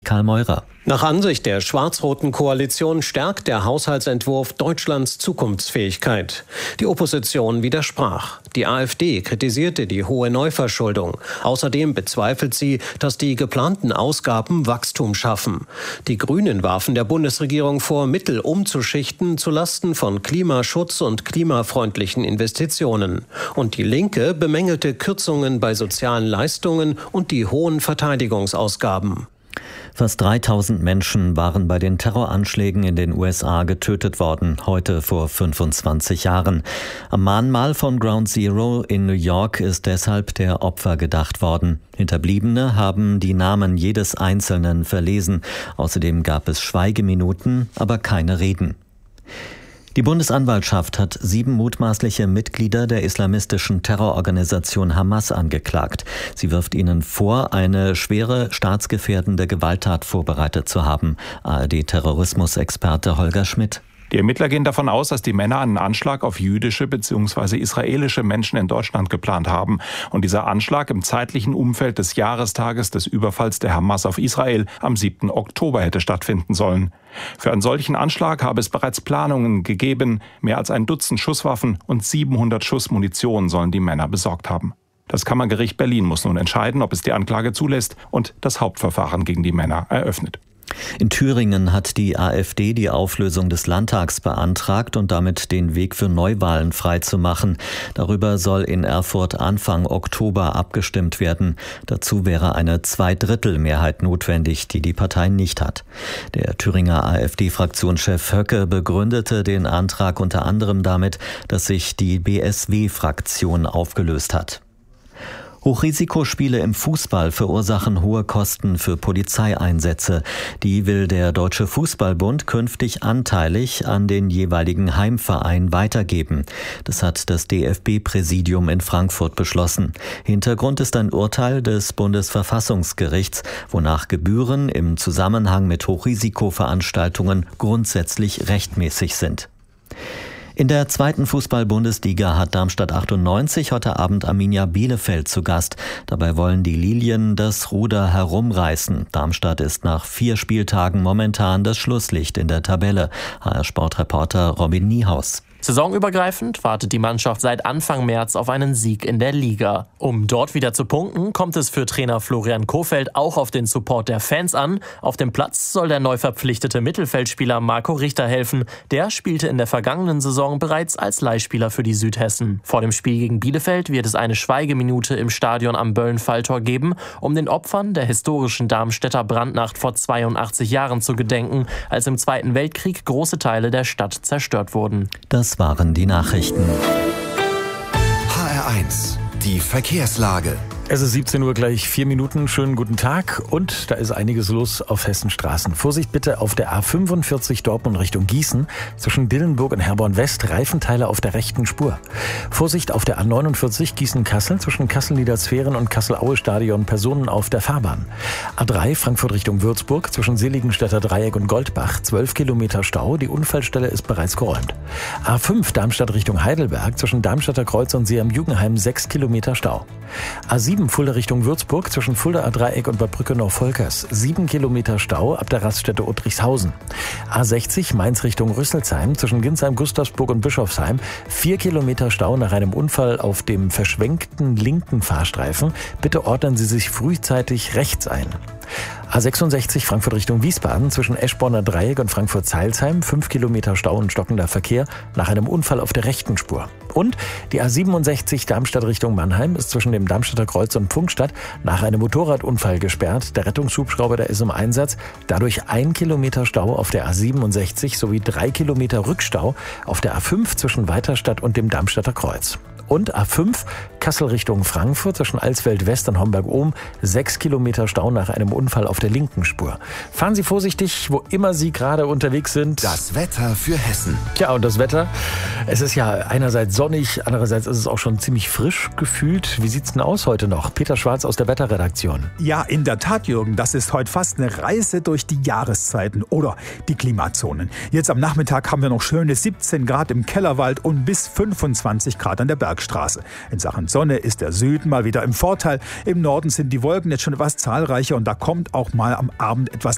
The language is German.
Karl Meurer. Nach Ansicht der schwarz-roten Koalition stärkt der Haushaltsentwurf Deutschlands Zukunftsfähigkeit. Die Opposition widersprach. Die AfD kritisierte die hohe Neuverschuldung. Außerdem bezweifelt sie, dass die geplanten Ausgaben Wachstum schaffen. Die Grünen warfen der Bundesregierung vor, Mittel umzuschichten zulasten von Klimaschutz und klimafreundlichen Investitionen. Und die Linke bemängelte Kürzungen bei sozialen Leistungen und die hohen Verteidigungsausgaben. Fast 3000 Menschen waren bei den Terroranschlägen in den USA getötet worden, heute vor 25 Jahren. Am Mahnmal von Ground Zero in New York ist deshalb der Opfer gedacht worden. Hinterbliebene haben die Namen jedes Einzelnen verlesen. Außerdem gab es Schweigeminuten, aber keine Reden. Die Bundesanwaltschaft hat 7 mutmaßliche Mitglieder der islamistischen Terrororganisation Hamas angeklagt. Sie wirft ihnen vor, eine schwere staatsgefährdende Gewalttat vorbereitet zu haben. ARD-Terrorismusexperte Holger Schmidt. Die Ermittler gehen davon aus, dass die Männer einen Anschlag auf jüdische bzw. israelische Menschen in Deutschland geplant haben. Und dieser Anschlag im zeitlichen Umfeld des Jahrestages des Überfalls der Hamas auf Israel am 7. Oktober hätte stattfinden sollen. Für einen solchen Anschlag habe es bereits Planungen gegeben. Mehr als ein Dutzend Schusswaffen und 700 Schuss Munition sollen die Männer besorgt haben. Das Kammergericht Berlin muss nun entscheiden, ob es die Anklage zulässt und das Hauptverfahren gegen die Männer eröffnet. In Thüringen hat die AfD die Auflösung des Landtags beantragt und damit den Weg für Neuwahlen freizumachen. Darüber soll in Erfurt Anfang Oktober abgestimmt werden. Dazu wäre eine 2/3-Mehrheit notwendig, die die Partei nicht hat. Der Thüringer AfD-Fraktionschef Höcke begründete den Antrag unter anderem damit, dass sich die BSW-Fraktion aufgelöst hat. Hochrisikospiele im Fußball verursachen hohe Kosten für Polizeieinsätze. Die will der Deutsche Fußballbund künftig anteilig an den jeweiligen Heimverein weitergeben. Das hat das DFB-Präsidium in Frankfurt beschlossen. Hintergrund ist ein Urteil des Bundesverfassungsgerichts, wonach Gebühren im Zusammenhang mit Hochrisikoveranstaltungen grundsätzlich rechtmäßig sind. In der 2. Fußball-Bundesliga hat Darmstadt 98 heute Abend Arminia Bielefeld zu Gast. Dabei wollen die Lilien das Ruder herumreißen. Darmstadt ist nach 4 Spieltagen momentan das Schlusslicht in der Tabelle. HR-Sportreporter Robin Niehaus. Saisonübergreifend wartet die Mannschaft seit Anfang März auf einen Sieg in der Liga. Um dort wieder zu punkten, kommt es für Trainer Florian Kohfeldt auch auf den Support der Fans an. Auf dem Platz soll der neu verpflichtete Mittelfeldspieler Marco Richter helfen. Der spielte in der vergangenen Saison bereits als Leihspieler für die Südhessen. Vor dem Spiel gegen Bielefeld wird es eine Schweigeminute im Stadion am Böllen-Falltor geben, um den Opfern der historischen Darmstädter Brandnacht vor 82 Jahren zu gedenken, als im Zweiten Weltkrieg große Teile der Stadt zerstört wurden. Das waren die Nachrichten. HR1, die Verkehrslage. Es ist 17 Uhr gleich 4 Minuten. Schönen guten Tag. Und da ist einiges los auf Hessenstraßen. Vorsicht bitte auf der A45 Dortmund Richtung Gießen. Zwischen Dillenburg und Herborn West Reifenteile auf der rechten Spur. Vorsicht auf der A49 Gießen-Kassel. Zwischen Kassel-Niedersferen und Kassel-Aue-Stadion Personen auf der Fahrbahn. A3 Frankfurt Richtung Würzburg. Zwischen Seligenstädter Dreieck und Goldbach 12 Kilometer Stau. Die Unfallstelle ist bereits geräumt. A5 Darmstadt Richtung Heidelberg. Zwischen Darmstädter Kreuz und Seeam-Jugenheim 6 Kilometer Stau. A7 Fulda Richtung Würzburg, zwischen Fuldaer Dreieck und Bad Brückenau-Volkers 7 Kilometer Stau ab der Raststätte Uttrichshausen. A60 Mainz Richtung Rüsselsheim, zwischen Ginsheim, Gustavsburg und Bischofsheim 4 Kilometer Stau nach einem Unfall auf dem verschwenkten linken Fahrstreifen. Bitte ordnen Sie sich frühzeitig rechts ein. A66 Frankfurt Richtung Wiesbaden, zwischen Eschborner Dreieck und Frankfurt-Zeilsheim 5 Kilometer Stau und stockender Verkehr nach einem Unfall auf der rechten Spur. Und die A67 Darmstadt Richtung Mannheim ist zwischen dem Darmstädter Kreuz und Pfungstadt nach einem Motorradunfall gesperrt. Der Rettungshubschrauber, der ist im Einsatz. Dadurch 1 Kilometer Stau auf der A67 sowie 3 Kilometer Rückstau auf der A5 zwischen Weiterstadt und dem Darmstädter Kreuz. Und A5 Kassel Richtung Frankfurt zwischen Alsfeld West und Homberg-Ohm 6 Kilometer Stau nach einem Unfall auf der linken Spur. Fahren Sie vorsichtig, wo immer Sie gerade unterwegs sind. Das Wetter für Hessen. Ja, und das Wetter, es ist ja einerseits sonnig, andererseits ist es auch schon ziemlich frisch gefühlt. Wie sieht's denn aus heute noch? Peter Schwarz aus der Wetterredaktion. Ja, in der Tat, Jürgen, das ist heute fast eine Reise durch die Jahreszeiten oder die Klimazonen. Jetzt am Nachmittag haben wir noch schöne 17 Grad im Kellerwald und bis 25 Grad an der Bergstraße. In Sachen Sonne ist der Süden mal wieder im Vorteil. Im Norden sind die Wolken jetzt schon etwas zahlreicher und da kommt auch mal am Abend etwas